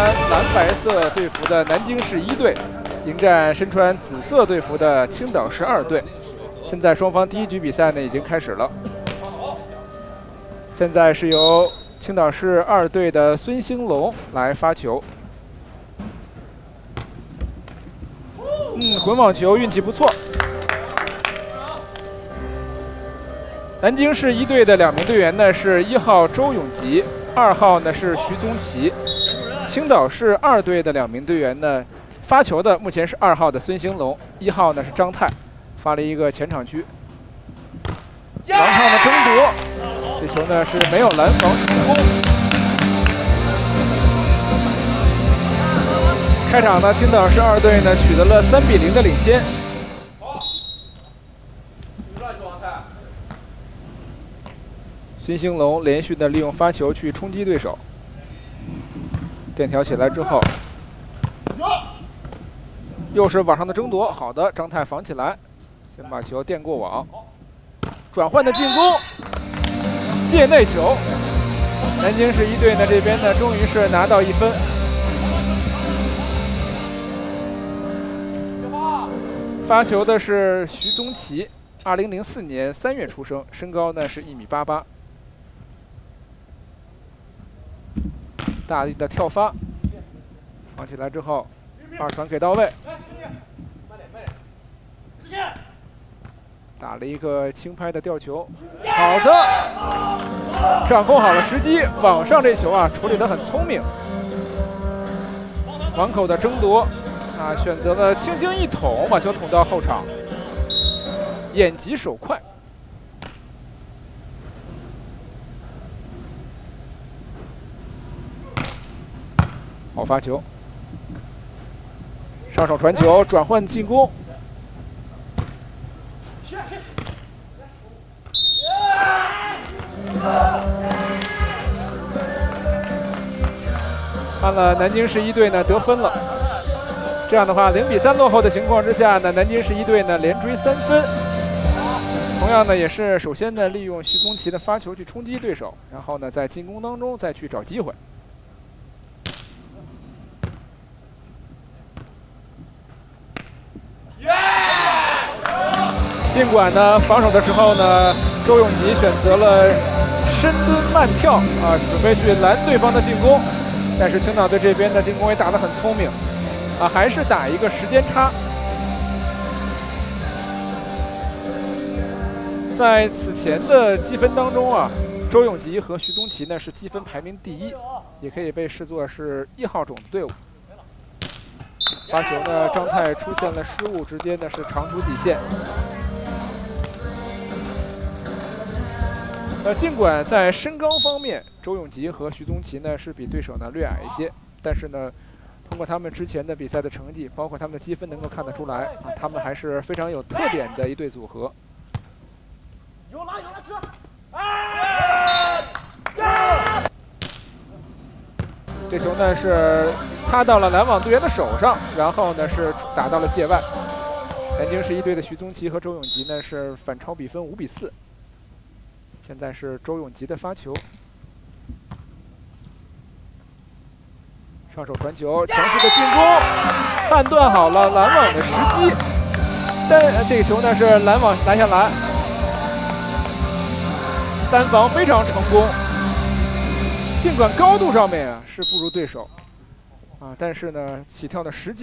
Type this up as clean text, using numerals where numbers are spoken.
蓝白色队服的南京市1队迎战身穿紫色队服的青岛市2队。现在双方第一局比赛呢已经开始了。现在是由青岛市2队的孙兴龙来发球。混网球运气不错。南京市1队的2名队员呢是1号周永吉，2号呢是徐宗奇。青岛市2队的2名队员呢，发球的目前是2号的孙兴龙，1号呢是张泰，发了一个前场区。王畅的争夺，这球呢是没有拦防成功。开场呢，青岛市2队呢取得了3比0的领先。孙兴龙连续的利用发球去冲击对手，垫挑起来之后，又是网上的争夺，好的，张泰防起来，先把球垫过网，转换的进攻，界内球，南京市1队呢这边呢终于是拿到1分。发球的是徐宗奇，2004年3月出生，身高呢是1.88米。大力的跳发，放起来之后，2传给到位，打了一个轻拍的吊球，好的，掌控好了时机，网上这球啊处理得很聪明，网口的争夺啊，选择了轻轻一捅，把球捅到后场，眼疾手快。好发球，上手传球，转换进攻。看了南京市1队呢得分了，这样的话0比3落后的情况之下呢，南京市1队呢连追3分。同样呢也是首先呢利用徐宗奇的发球去冲击对手，然后呢在进攻当中再去找机会。尽管呢防守的时候呢，周永吉选择了深蹲慢跳啊，准备去拦对方的进攻，但是青岛队这边的进攻也打得很聪明啊，还是打一个时间差。在此前的积分当中啊，周永吉和徐宗奇呢是积分排名第1，也可以被视作是1号种的队伍。发球呢，张泰出现了失误，直接呢是长出底线。尽管在身高方面，周永吉和徐宗奇呢是比对手呢略矮一些，但是呢，通过他们之前的比赛的成绩，包括他们的积分，能够看得出来啊，他们还是非常有特点的一对组合。有拉哥！这球呢是擦到了拦网队员的手上，然后呢是打到了界外。南京市1队的徐宗奇和周永吉呢是反超比分5比4。现在是周永吉的发球，上手传球，强势的进攻，判断好了拦网的时机，但这个球呢是拦网拦下来，单防非常成功。尽管高度上面啊是不如对手啊，但是呢起跳的时机。